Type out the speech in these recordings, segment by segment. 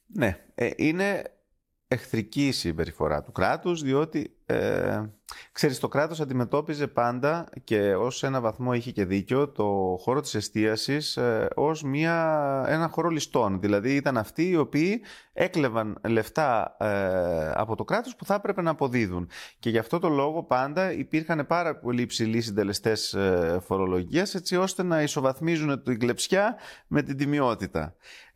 Ναι, είναι εχθρική η συμπεριφορά του κράτους, διότι ξέρεις, το κράτος αντιμετώπιζε πάντα, και ως ένα βαθμό είχε και δίκιο, το χώρο της εστίασης ως ένα χώρο ληστών. Δηλαδή ήταν αυτοί οι οποίοι έκλεβαν λεφτά από το κράτος που θα έπρεπε να αποδίδουν. Και γι' αυτό το λόγο πάντα υπήρχαν πάρα πολύ υψηλοί συντελεστές φορολογίας, έτσι ώστε να ισοβαθμίζουν την κλεψιά με την τιμιότητα.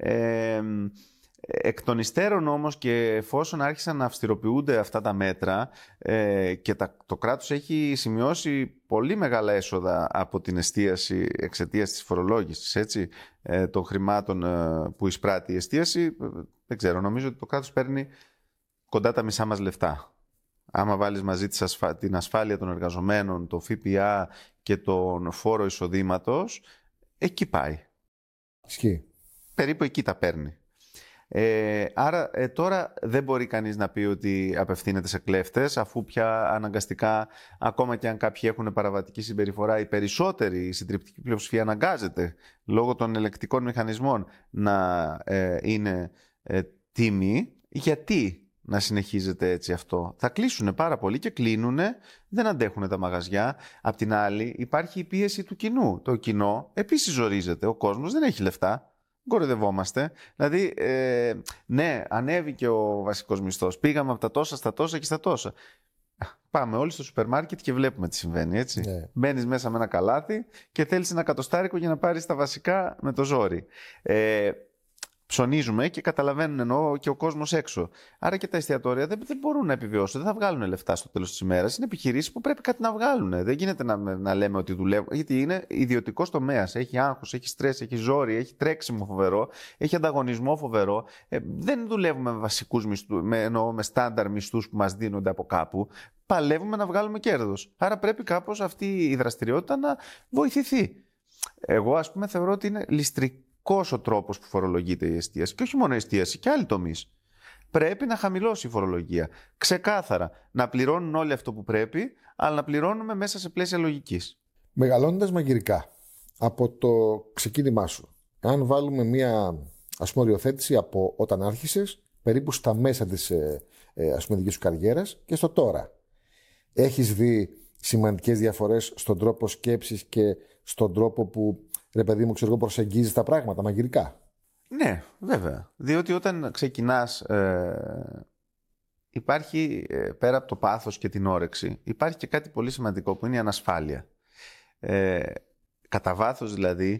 Εκ των υστέρων όμως, και εφόσον άρχισαν να αυστηροποιούνται αυτά τα μέτρα και το κράτος έχει σημειώσει πολύ μεγάλα έσοδα από την εστίαση εξαιτίας της φορολόγησης, έτσι, των χρημάτων που εισπράττει η εστίαση, δεν ξέρω, νομίζω ότι το κράτος παίρνει κοντά τα μισά μας λεφτά. Άμα βάλεις μαζί την ασφάλεια των εργαζομένων, το ΦΠΑ και τον φόρο εισοδήματος, εκεί πάει. Ισχύει. Περίπου εκεί τα παίρνει. Άρα τώρα δεν μπορεί κανείς να πει ότι απευθύνεται σε κλέφτες, αφού πια αναγκαστικά, ακόμα και αν κάποιοι έχουν παραβατική συμπεριφορά, οι περισσότεροι, η συντριπτική πλειοψηφία αναγκάζεται λόγω των ελεκτικών μηχανισμών να είναι τίμοι. Γιατί να συνεχίζεται έτσι αυτό? Θα κλείσουν πάρα πολύ και κλείνουνε, δεν αντέχουν τα μαγαζιά. Απ' την άλλη υπάρχει η πίεση του κοινού. Το κοινό επίσης ζορίζεται, ο κόσμος δεν έχει λεφτά. Κοροϊδευόμαστε. Δηλαδή, ναι, ανέβηκε ο βασικός μισθός. Πήγαμε από τα τόσα στα τόσα και στα τόσα. Πάμε όλοι στο σούπερ μάρκετ και βλέπουμε τι συμβαίνει, έτσι. Ναι. Μπαίνεις μέσα με ένα καλάθι και θέλεις ένα κατοστάρικο για να πάρεις τα βασικά με το ζόρι. Ψωνίζουμε και καταλαβαίνουν, εννοώ, και ο κόσμος έξω. Άρα και τα εστιατόρια δεν μπορούν να επιβιώσουν, δεν θα βγάλουν λεφτά στο τέλος της ημέρας. Είναι επιχειρήσεις που πρέπει κάτι να βγάλουν. Δεν γίνεται να λέμε ότι δουλεύουν, γιατί είναι ιδιωτικός τομέας. Έχει άγχος, έχει στρες, έχει ζόρι, έχει τρέξιμο φοβερό, έχει ανταγωνισμό φοβερό. Δεν δουλεύουμε με βασικούς μισθούς, με στάνταρ μισθούς που μας δίνονται από κάπου. Παλεύουμε να βγάλουμε κέρδος. Άρα πρέπει κάπως αυτή η δραστηριότητα να βοηθηθεί. Εγώ, ας πούμε, θεωρώ ότι είναι ληστρικός ο τρόπος που φορολογείται η εστίαση. Και όχι μόνο η εστίαση, και άλλοι τομείς. Πρέπει να χαμηλώσει η φορολογία. Ξεκάθαρα. Να πληρώνουν όλοι αυτό που πρέπει, αλλά να πληρώνουμε μέσα σε πλαίσια λογικής. Μεγαλώνοντας μαγειρικά, από το ξεκίνημά σου, αν βάλουμε μία, ας πούμε, οριοθέτηση από όταν άρχισες, περίπου στα μέσα της ας πούμε, δικής σου καριέρας και στο τώρα, έχεις δει σημαντικές διαφορές στον τρόπο σκέψης και στον τρόπο που, ρε παιδί μου, ξέρω, προσεγγίζεις τα πράγματα μαγειρικά? Ναι, βέβαια. Διότι όταν ξεκινάς, υπάρχει πέρα από το πάθος και την όρεξη, υπάρχει και κάτι πολύ σημαντικό που είναι η ανασφάλεια. Κατά βάθος δηλαδή,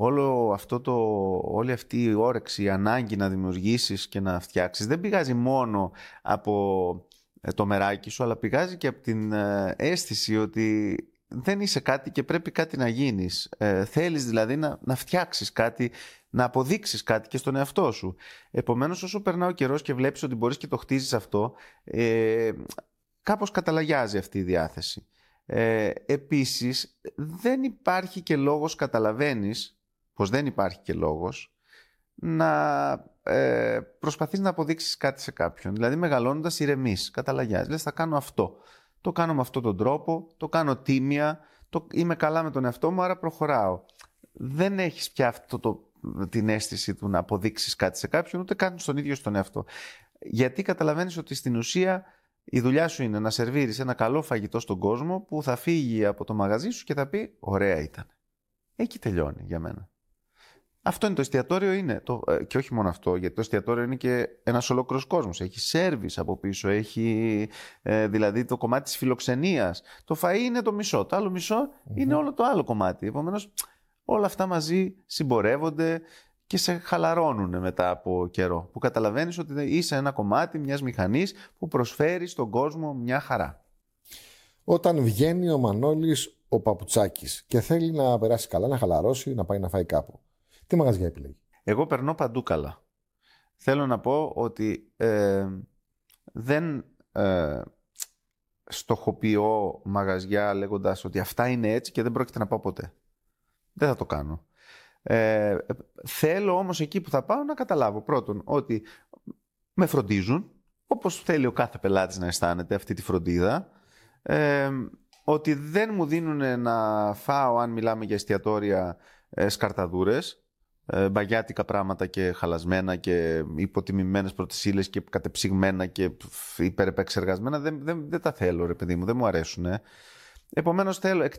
όλη αυτή η όρεξη, η ανάγκη να δημιουργήσεις και να φτιάξεις, δεν πηγάζει μόνο από το μεράκι σου, αλλά πηγάζει και από την αίσθηση ότι δεν είσαι κάτι και πρέπει κάτι να γίνεις. Θέλεις δηλαδή να φτιάξεις κάτι, να αποδείξεις κάτι και στον εαυτό σου. Επομένως, όσο περνά ο καιρός και βλέπεις ότι μπορείς και το χτίζεις αυτό, κάπως καταλαγιάζει αυτή η διάθεση. Επίσης, δεν υπάρχει και λόγος, καταλαβαίνεις πως δεν υπάρχει και λόγος να προσπαθείς να αποδείξεις κάτι σε κάποιον. Δηλαδή, μεγαλώνοντας, ηρεμείς, καταλαγιάζεις. Λες, θα κάνω αυτό. Το κάνω με αυτόν τον τρόπο, το κάνω τίμια, είμαι καλά με τον εαυτό μου, άρα προχωράω. Δεν έχεις πια την αίσθηση του να αποδείξεις κάτι σε κάποιον, ούτε καν στον ίδιο στον εαυτό. Γιατί καταλαβαίνεις ότι στην ουσία η δουλειά σου είναι να σερβίρεις ένα καλό φαγητό στον κόσμο που θα φύγει από το μαγαζί σου και θα πει «ωραία ήταν». Εκεί τελειώνει για μένα. Αυτό είναι το εστιατόριο, είναι. Και όχι μόνο αυτό, γιατί το εστιατόριο είναι και ένας ολόκληρος κόσμος. Έχει σέρβις από πίσω, έχει δηλαδή το κομμάτι της φιλοξενίας. Το φαΐ είναι το μισό, το άλλο μισό είναι όλο το άλλο κομμάτι. Επομένως, όλα αυτά μαζί συμπορεύονται και σε χαλαρώνουν μετά από καιρό. Που καταλαβαίνεις ότι είσαι ένα κομμάτι μιας μηχανής που προσφέρει στον κόσμο μια χαρά. Όταν βγαίνει ο Μανώλης ο Παπουτσάκης και θέλει να περάσει καλά, να χαλαρώσει, να πάει να φάει κάπου, τι μαγαζιά επιλέγει? Εγώ περνώ παντού καλά. Θέλω να πω ότι δεν στοχοποιώ μαγαζιά λέγοντας ότι αυτά είναι έτσι και δεν πρόκειται να πάω ποτέ. Δεν θα το κάνω. Θέλω όμως εκεί που θα πάω να καταλάβω πρώτον ότι με φροντίζουν, όπως θέλει ο κάθε πελάτης να αισθάνεται αυτή τη φροντίδα, ότι δεν μου δίνουν να φάω, αν μιλάμε για εστιατόρια, σκαρταδούρες, μπαγιάτικα πράγματα και χαλασμένα και υποτιμημένες πρώτες ύλες και κατεψυγμένα και υπερεπεξεργασμένα δεν τα θέλω, ρε παιδί μου, δεν μου αρέσουν. Επομένως